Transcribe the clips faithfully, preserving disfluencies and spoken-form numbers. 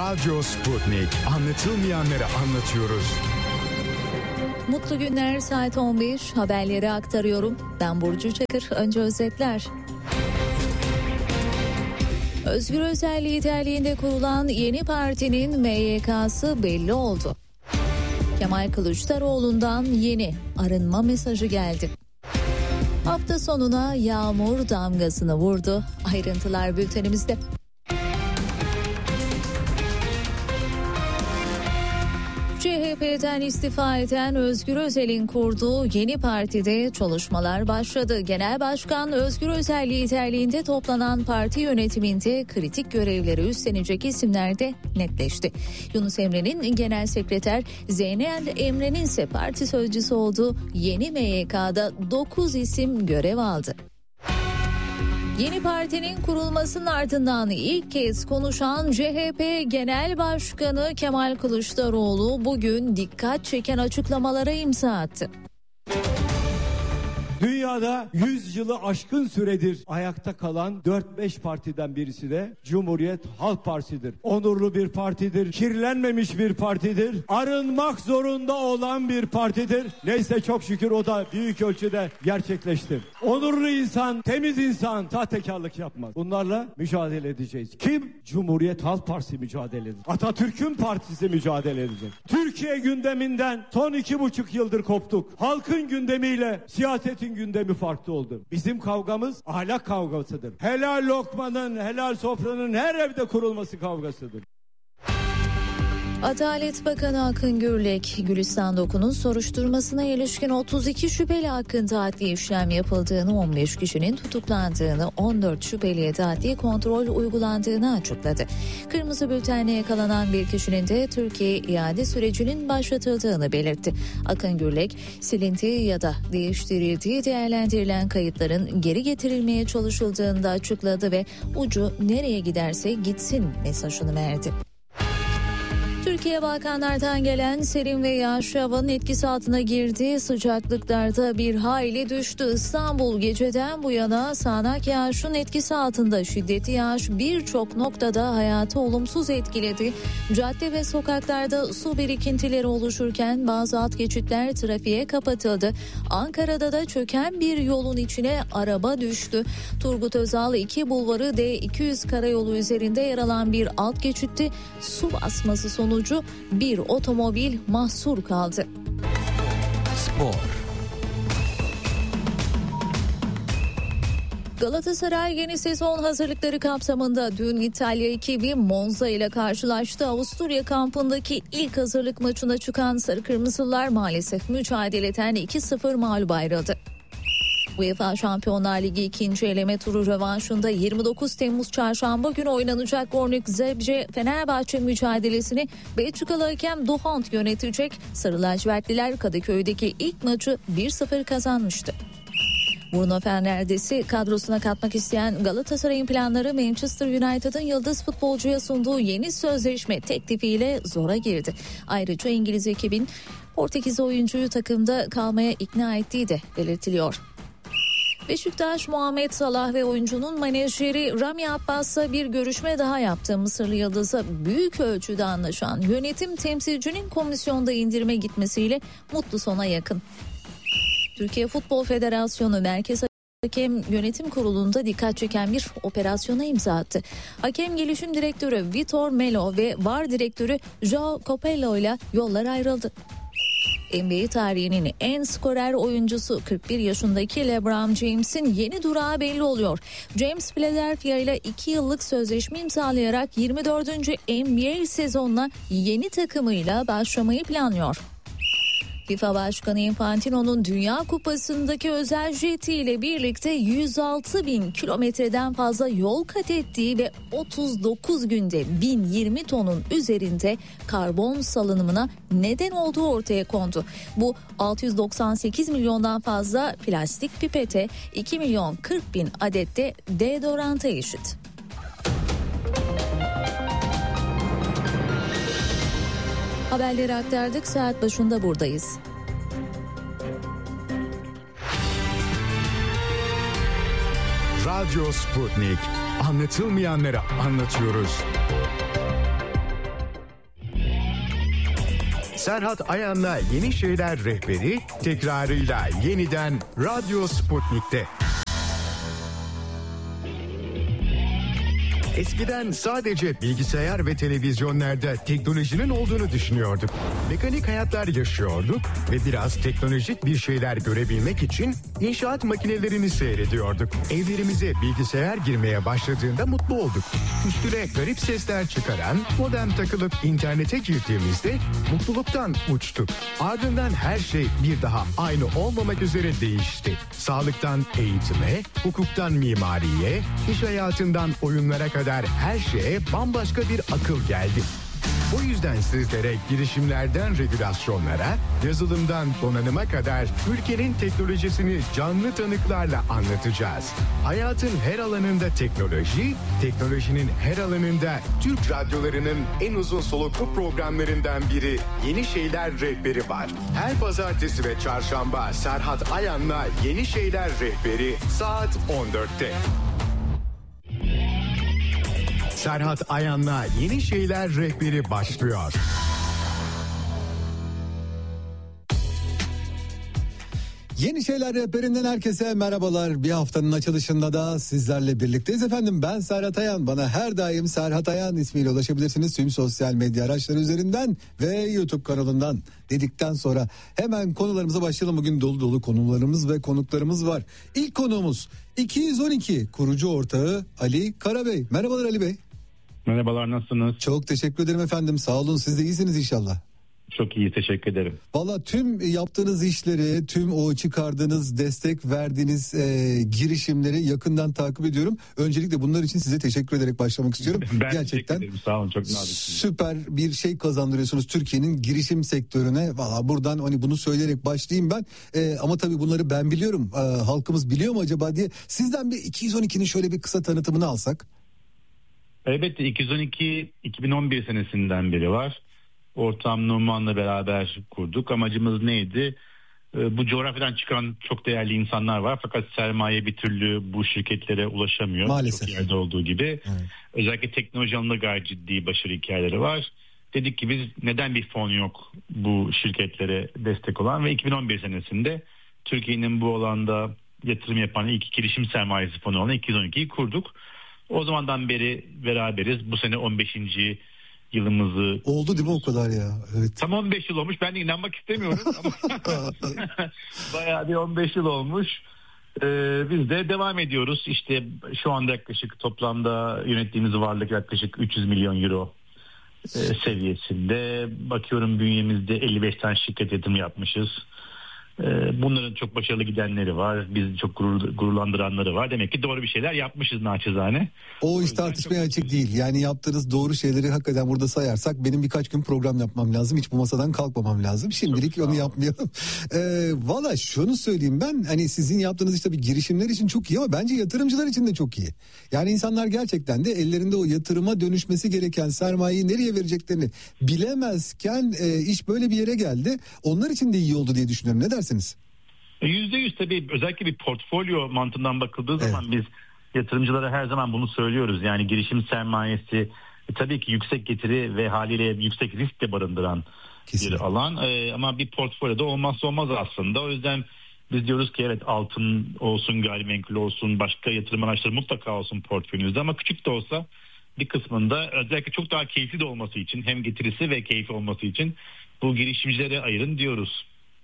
Radyo Sputnik. Anlatılmayanları anlatıyoruz. Mutlu günler, saat on beş, haberleri aktarıyorum. Ben Burcu Çakır. Önce özetler. Özgür Özel liderliğinde kurulan yeni partinin M Y K'sı belli oldu. Kemal Kılıçdaroğlu'ndan yeni arınma mesajı geldi. Hafta sonuna yağmur damgasını vurdu. Ayrıntılar bültenimizde. C H P'den istifa eden Özgür Özel'in kurduğu yeni partide çalışmalar başladı. Genel Başkan Özgür Özel liderliğinde toplanan parti yönetiminde kritik görevleri üstlenecek isimler de netleşti. Yunus Emre'nin genel sekreter, Zeynel Emre'nin ise parti sözcüsü olduğu yeni M Y K'da dokuz isim görev aldı. Yeni partinin kurulmasının ardından ilk kez konuşan C H P Genel Başkanı Kemal Kılıçdaroğlu bugün dikkat çeken açıklamalara imza attı. Dünyada yüz yılı aşkın süredir ayakta kalan dört beş partiden birisi de Cumhuriyet Halk Partisi'dir. Onurlu bir partidir, kirlenmemiş bir partidir, arınmak zorunda olan bir partidir. Neyse çok şükür o da büyük ölçüde gerçekleşti. Onurlu insan, temiz insan sahtekarlık yapmaz. Bunlarla mücadele edeceğiz. Kim? Cumhuriyet Halk Partisi mücadele edecek. Atatürk'ün partisi mücadele edecek. Türkiye gündeminden son iki buçuk yıldır koptuk. Halkın gündemiyle siyasetin gündemi farklı oldu. Bizim kavgamız ahlak kavgasıdır. Helal lokmanın, helal sofranın her evde kurulması kavgasıdır. Adalet Bakanı Akın Gürlek, Gülistan Doku'nun soruşturmasına ilişkin otuz iki şüpheli hakkında adli işlem yapıldığını, on beş kişinin tutuklandığını, on dört şüpheliye de adli kontrol uygulandığını açıkladı. Kırmızı bültenle yakalanan bir kişinin de Türkiye iade sürecinin başlatıldığını belirtti. Akın Gürlek, silinti ya da değiştirildiği değerlendirilen kayıtların geri getirilmeye çalışıldığını da açıkladı ve ucu nereye giderse gitsin mesajını verdi. Türkiye Balkanlardan gelen serin ve yağış havanın etkisi altına girdi. Sıcaklıklarda bir hayli düştü. İstanbul geceden bu yana sağanak yağışın etkisi altında. Şiddetli yağış birçok noktada hayatı olumsuz etkiledi. Cadde ve sokaklarda su birikintileri oluşurken bazı alt geçitler trafiğe kapatıldı. Ankara'da da çöken bir yolun içine araba düştü. Turgut Özal iki bulvarı D iki yüz karayolu üzerinde yer alan bir alt geçitte su basması sonucu bir otomobil mahsur kaldı. Spor. Galatasaray yeni sezon hazırlıkları kapsamında dün İtalya ekibi Monza ile karşılaştı. Avusturya kampındaki ilk hazırlık maçına çıkan Sarı Kırmızılar maalesef mücadeleden iki sıfır mağlup ayrıldı. UEFA Şampiyonlar Ligi ikinci eleme turu rövanşında yirmi dokuz Temmuz çarşamba günü oynanacak Gornik Zebce Fenerbahçe mücadelesini Belçikalı hakem Duhant yönetecek. Sarı lacivertliler Kadıköy'deki ilk maçı bir sıfır kazanmıştı. Bruno Fernandes'i kadrosuna katmak isteyen Galatasaray'ın planları Manchester United'ın yıldız futbolcuya sunduğu yeni sözleşme teklifiyle zora girdi. Ayrıca İngiliz ekibin Portekiz oyuncuyu takımda kalmaya ikna ettiği de belirtiliyor. Beşiktaş, Muhammed Salah ve oyuncunun menajeri Rami Abbas'la bir görüşme daha yaptı. Mısırlı Yıldız'a büyük ölçüde anlaşan yönetim temsilcinin komisyonda indirime gitmesiyle mutlu sona yakın. Türkiye Futbol Federasyonu Merkez Hakem Yönetim Kurulu'nda dikkat çeken bir operasyona imza attı. Hakem Gelişim Direktörü Vitor Melo ve V A R Direktörü Joao Capello ile yollar ayrıldı. N B A tarihinin en skorer oyuncusu kırk bir yaşındaki LeBron James'in yeni durağı belli oluyor. James Philadelphia ile iki yıllık sözleşme imzalayarak yirmi dördüncü N B A sezonuna yeni takımıyla başlamayı planlıyor. FIFA Başkanı Infantino'nun Dünya Kupası'ndaki özel jetiyle birlikte yüz altı bin kilometreden fazla yol kat ettiği ve otuz dokuz günde bin yirmi tonun üzerinde karbon salınımına neden olduğu ortaya kondu. Bu altı yüz doksan sekiz milyondan fazla plastik pipete, iki milyon kırk bin adette deodoranta eşit. Haberleri aktardık, saat başında buradayız. Radyo Sputnik. Anlatılmayanları anlatıyoruz. Serhat Ayan'la Yeni Şeyler Rehberi tekrarıyla yeniden Radyo Sputnik'te. Eskiden sadece bilgisayar ve televizyonlarda teknolojinin olduğunu düşünüyorduk. Mekanik hayatlar yaşıyorduk ve biraz teknolojik bir şeyler görebilmek için inşaat makinelerini seyrediyorduk. Evlerimize bilgisayar girmeye başladığında mutlu olduk. Üstüne garip sesler çıkaran modem takılıp internete girdiğimizde mutluluktan uçtuk. Ardından her şey bir daha aynı olmamak üzere değişti. Sağlıktan eğitime, hukuktan mimariye, iş hayatından oyunlara kadar her şeye bambaşka bir akıl geldi. O yüzden sizlere girişimlerden regülasyonlara, yazılımdan donanıma kadar ülkenin teknolojisini canlı tanıklarla anlatacağız. Hayatın her alanında teknoloji, teknolojinin her alanında Türk radyolarının en uzun soluklu programlarından biri Yeni Şeyler Rehberi var. Her pazartesi ve çarşamba Serhat Ayan'la Yeni Şeyler Rehberi saat on dörtte. Serhat Ayan'la Yeni Şeyler Rehberi başlıyor. Yeni Şeyler Rehberinden herkese merhabalar. Bir haftanın açılışında da sizlerle birlikteyiz efendim. Ben Serhat Ayan. Bana her daim Serhat Ayan ismiyle ulaşabilirsiniz. Tüm sosyal medya araçları üzerinden ve YouTube kanalından dedikten sonra hemen konularımıza başlayalım. Bugün dolu dolu konularımız ve konuklarımız var. İlk konuğumuz iki yüz on iki kurucu ortağı Ali Karabey. Merhabalar Ali Bey. Merhabalar, nasılsınız? Çok teşekkür ederim efendim. Sağ olun, siz de iyisiniz inşallah. Çok iyi, teşekkür ederim. Valla tüm yaptığınız işleri, tüm o çıkardığınız, destek verdiğiniz e, girişimleri yakından takip ediyorum. Öncelikle bunlar için size teşekkür ederek başlamak istiyorum. Ben Gerçekten teşekkür ederim, sağ olun, çok naziksiniz. Süper bir şey kazandırıyorsunuz Türkiye'nin girişim sektörüne. Valla buradan hani bunu söyleyerek başlayayım ben. E, ama tabii bunları ben biliyorum. E, halkımız biliyor mu acaba diye. Sizden bir iki yüz on ikinin şöyle bir kısa tanıtımını alsak. Elbette iki yüz on iki iki bin on bir senesinden beri var. Ortam Numan'la beraber kurduk. Amacımız neydi? Ee, bu coğrafyadan çıkan çok değerli insanlar var. Fakat sermaye bir türlü bu şirketlere ulaşamıyor. Maalesef. Çok yerde olduğu gibi. Evet. Özellikle teknoloji alanında gayet ciddi başarı hikayeleri var. Dedik ki biz neden bir fon yok bu şirketlere destek olan ve iki bin on bir senesinde Türkiye'nin bu alanda yatırım yapan ilk girişim sermayesi fonu olan iki yüz on ikiyi kurduk. O zamandan beri beraberiz. Bu sene on beşinci yılımızı... Oldu değil mi o kadar ya? Evet. Tam on beş yıl olmuş. Ben de inanmak istemiyorum ama bayağı bir on beş yıl olmuş. Ee, biz de devam ediyoruz. İşte şu anda yaklaşık toplamda yönettiğimiz varlık yaklaşık üç yüz milyon euro e, seviyesinde. Bakıyorum bünyemizde elli beş tane şirket yatırımı yapmışız. Bunların çok başarılı gidenleri var. Bizi çok gurur, gururlandıranları var. Demek ki doğru bir şeyler yapmışız naçizane. O iş tartışmaya açık değil. Yani yaptığınız doğru şeyleri hakikaten burada sayarsak benim birkaç gün program yapmam lazım. Hiç bu masadan kalkmamam lazım. Şimdilik onu yapmayalım. Ee, Valla şunu söyleyeyim ben. Hani sizin yaptığınız işte bir girişimler için çok iyi ama bence yatırımcılar için de çok iyi. Yani insanlar gerçekten de ellerinde o yatırıma dönüşmesi gereken sermayeyi nereye vereceklerini bilemezken e, iş böyle bir yere geldi. Onlar için de iyi oldu diye düşünüyorum. Ne dersin? yüzde yüz tabii, özellikle bir portfolyo mantığından bakıldığı zaman evet. Biz yatırımcılara her zaman bunu söylüyoruz. Yani girişim sermayesi e, tabii ki yüksek getiri ve haliyle yüksek risk de barındıran Kesinlikle. bir alan. E, ama bir portfolyoda olmazsa olmaz aslında. O yüzden biz diyoruz ki evet, altın olsun, gayrimenkul olsun, başka yatırım araçları mutlaka olsun portföyünüzde, ama küçük de olsa bir kısmında özellikle çok daha keyifli de olması için, hem getirisi ve keyfi olması için bu girişimcilere ayırın diyoruz.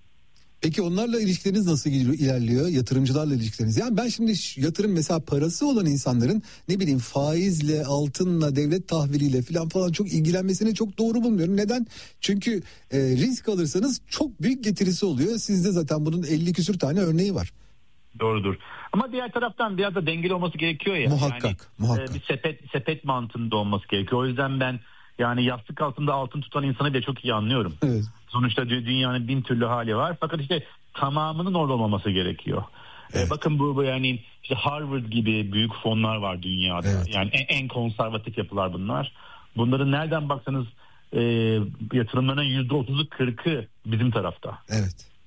Peki onlarla ilişkileriniz nasıl ilerliyor? Yatırımcılarla ilişkileriniz. Yani ben şimdi yatırım mesela parası olan insanların ne bileyim faizle, altınla, devlet tahviliyle falan falan çok ilgilenmesini çok doğru bulmuyorum. Neden? Çünkü e, risk alırsanız çok büyük getirisi oluyor. Sizde zaten bunun elli küsür tane örneği var. Doğrudur. Ama diğer taraftan biraz da dengeli olması gerekiyor ya. Muhakkak. Yani, muhakkak. E, bir sepet sepet mantığında olması gerekiyor. O yüzden ben yani yastık altında altın tutan insanı bile çok iyi anlıyorum. Evet. Sonuçta dünyanın bin türlü hali var. Fakat işte tamamının orada olmaması gerekiyor. Evet. Ee, bakın bu, bu yani işte Harvard gibi büyük fonlar var dünyada. Evet. Yani en, en konservatif yapılar bunlar. Bunların nereden baksanız e, yatırımlarının yüzde otuzu kırkı bizim tarafta. Evet.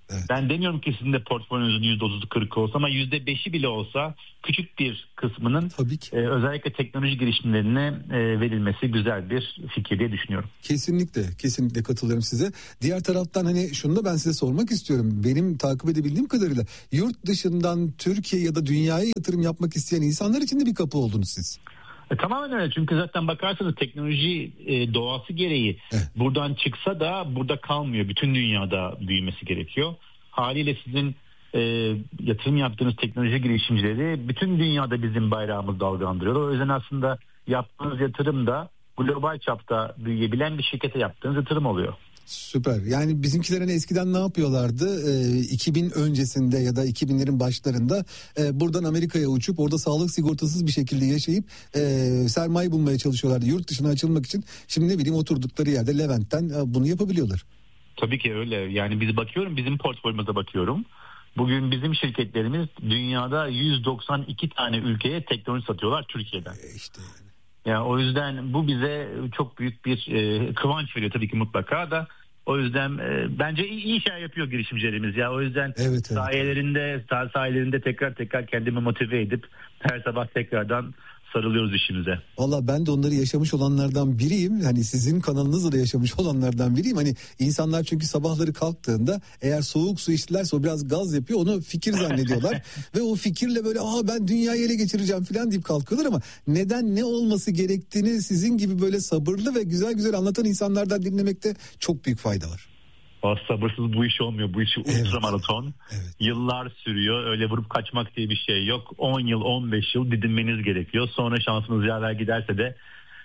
Evet. Ben demiyorum ki sizin de portföyünüzün yüzde otuzu kırkı olsa ama yüzde beşi bile olsa küçük bir kısmının e, özellikle teknoloji girişimlerine e, verilmesi güzel bir fikir diye düşünüyorum. Kesinlikle, kesinlikle katılıyorum size. Diğer taraftan hani şunu da ben size sormak istiyorum. Benim takip edebildiğim kadarıyla yurt dışından Türkiye ya da dünyaya yatırım yapmak isteyen insanlar için de bir kapı oldunuz siz. E, tamamen öyle, çünkü zaten bakarsanız teknoloji e, doğası gereği evet. buradan çıksa da burada kalmıyor. Bütün dünyada büyümesi gerekiyor. Haliyle sizin e, yatırım yaptığınız teknoloji girişimcileri bütün dünyada bizim bayrağımızı dalgalandırıyor. O yüzden aslında yaptığınız yatırım da global çapta büyüyebilen bir şirkete yaptığınız yatırım oluyor. Süper. Yani bizimkilerin eskiden ne yapıyorlardı? Ee, iki bin öncesinde ya da iki binlerin başlarında e, buradan Amerika'ya uçup orada sağlık sigortasız bir şekilde yaşayıp e, sermaye bulmaya çalışıyorlardı yurt dışına açılmak için. Şimdi ne bileyim oturdukları yerde Levent'ten e, bunu yapabiliyorlar. Tabii ki öyle. Yani biz bakıyorum, bizim portföyümüze bakıyorum. Bugün bizim şirketlerimiz dünyada yüz doksan iki tane ülkeye teknoloji satıyorlar Türkiye'den. E işte yani. Yani o yüzden bu bize çok büyük bir e, kıvanç veriyor tabii ki mutlaka da. O yüzden e, bence iyi, iyi şey yapıyor girişimcilerimiz ya. O yüzden evet, evet. sayelerinde sah- sayelerinde tekrar tekrar kendimi motive edip her sabah tekrardan sarılıyoruz işimize. Valla ben de onları yaşamış olanlardan biriyim. Hani sizin kanalınızda da yaşamış olanlardan biriyim. Hani insanlar çünkü sabahları kalktığında eğer soğuk su içtilerse o biraz gaz yapıyor. Onu fikir zannediyorlar. Ve o fikirle böyle aa ben dünyayı ele geçireceğim falan deyip kalkıyorlar ama neden ne olması gerektiğini sizin gibi böyle sabırlı ve güzel güzel anlatan insanlardan dinlemekte çok büyük fayda var. O sabırsız bu iş olmuyor. Bu iş evet. ultramaraton. Evet. Yıllar sürüyor. Öyle vurup kaçmak diye bir şey yok. on yıl on beş yıl didinmeniz gerekiyor. Sonra şansınız yaver giderse de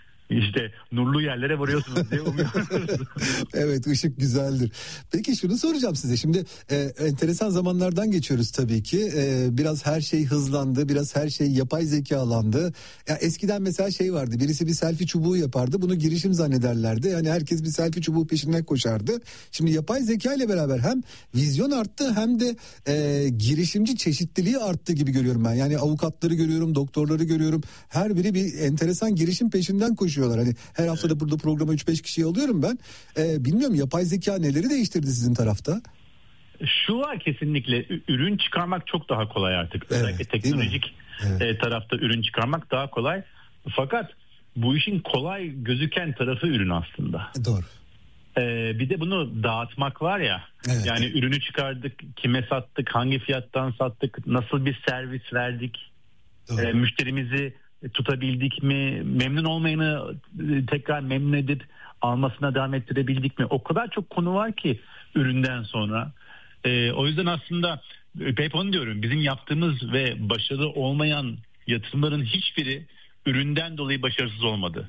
İşte nurlu yerlere varıyorsunuz diye umuyoruz. Evet, ışık güzeldir. Peki şunu soracağım size. Şimdi e, enteresan zamanlardan geçiyoruz tabii ki. E, biraz her şey hızlandı. Biraz her şey yapay zekalandı. Ya eskiden mesela şey vardı. Birisi bir selfie çubuğu yapardı. Bunu girişim zannederlerdi. Yani herkes bir selfie çubuğu peşinden koşardı. Şimdi yapay zeka ile beraber hem vizyon arttı hem de e, girişimci çeşitliliği arttı gibi görüyorum ben. Yani avukatları görüyorum, doktorları görüyorum. Her biri bir enteresan girişim peşinden koşuyor. Hani her hafta da burada programa üç beş kişiyi alıyorum ben. Ee, bilmiyorum yapay zeka neleri değiştirdi sizin tarafta? Şu var kesinlikle, ürün çıkarmak çok daha kolay artık. Evet, özellikle teknolojik evet. tarafta ürün çıkarmak daha kolay. Fakat bu işin kolay gözüken tarafı ürün aslında. Doğru. Ee, bir de bunu dağıtmak var ya. Evet. Yani ürünü çıkardık, kime sattık, hangi fiyattan sattık, nasıl bir servis verdik, ee, müşterimizi tutabildik mi, memnun olmayanı tekrar memnun edip almasına devam ettirebildik mi? O kadar çok konu var ki üründen sonra. Ee, o yüzden aslında hep onu diyorum, bizim yaptığımız ve başarılı olmayan yatırımların hiçbiri üründen dolayı başarısız olmadı.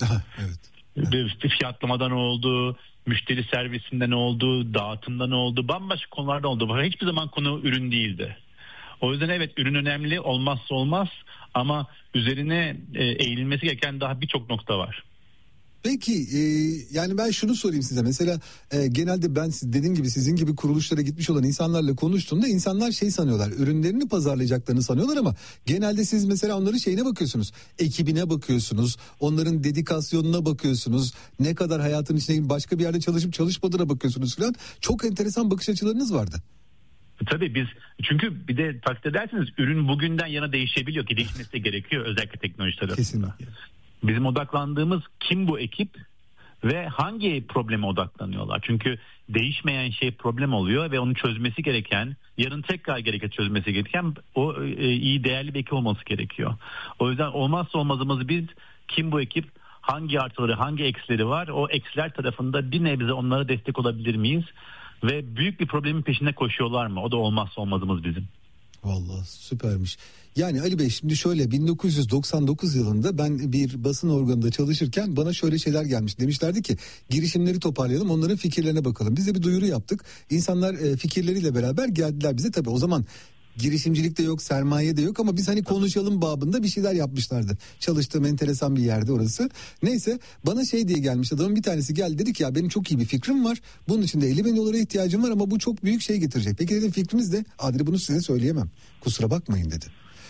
Evet. Fiyatlamadan oldu, müşteri servisinden oldu, dağıtımdan oldu, bambaşka konularda oldu. Hiçbir zaman konu ürün değildi. O yüzden evet, ürün önemli, olmazsa olmaz, ama üzerine e, eğilmesi gereken daha birçok nokta var. Peki e, yani ben şunu sorayım size. Mesela e, genelde ben dediğim gibi sizin gibi kuruluşlara gitmiş olan insanlarla konuştuğumda insanlar şey sanıyorlar. Ürünlerini pazarlayacaklarını sanıyorlar ama genelde siz mesela onların şeyine bakıyorsunuz. Ekibine bakıyorsunuz. Onların dedikasyonuna bakıyorsunuz. Ne kadar hayatın içinde başka bir yerde çalışıp çalışmadığına bakıyorsunuz falan. Çok enteresan bakış açılarınız vardı. Tabii biz, çünkü bir de takdir edersiniz, ürün bugünden yana değişebiliyor ki değişmesi de gerekiyor özellikle teknoloji tarafında. Kesinlikle. Bizim odaklandığımız kim bu ekip ve hangi probleme odaklanıyorlar. Çünkü değişmeyen şey problem oluyor ve onu çözmesi gereken, yarın tekrar gerekir çözmesi gereken o e, iyi değerli bir ekip olması gerekiyor. O yüzden olmazsa olmazımız biz, kim bu ekip, hangi artıları hangi eksileri var, o eksiler tarafında bir nebze onlara destek olabilir miyiz? Ve büyük bir problemin peşinde koşuyorlar mı? O da olmazsa olmazımız bizim. Vallahi süpermiş. Yani Ali Bey, şimdi şöyle, bin dokuz yüz doksan dokuz yılında ben bir basın organında çalışırken bana şöyle şeyler gelmiş. Demişlerdi ki girişimleri toparlayalım, onların fikirlerine bakalım. Biz de bir duyuru yaptık. İnsanlar e, fikirleriyle beraber geldiler bize. Tabii o zaman girişimcilik de yok, sermaye de yok ama biz hani konuşalım babında bir şeyler yapmışlardı. Çalıştığım enteresan bir yerde orası. Neyse, bana şey diye gelmiş, adamın bir tanesi geldi, dedi ki ya benim çok iyi bir fikrim var. Bunun için de elli bin dolara ihtiyacım var ama bu çok büyük şey getirecek. Peki dedim, fikriniz de? Adri, bunu size söyleyemem. Kusura bakmayın dedi.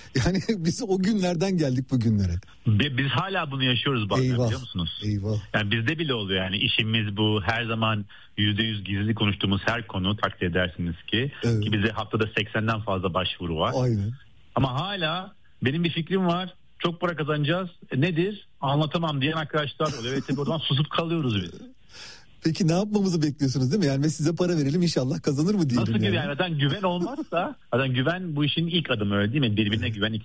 Yani biz o günlerden geldik bugünlere. Biz hala bunu yaşıyoruz bazen, Eyvah. biliyor musunuz? Eyvah. Yani bizde bile oluyor yani, işimiz bu, her zaman yüzde yüz gizli konuştuğumuz her konu, takdir edersiniz ki. Evet. Ki bize haftada seksenden fazla başvuru var. Aynen. Ama hala benim bir fikrim var, çok para kazanacağız. E nedir? Anlatamam diyen arkadaşlar oluyor. Evet, tabii oradan susup kalıyoruz biz. Peki ne yapmamızı bekliyorsunuz değil mi? Yani size para verelim inşallah kazanır mı diyelim. Nasıl yani. güven? Zaten güven olmazsa, zaten güven bu işin ilk adımı, öyle değil mi? Birbirine güven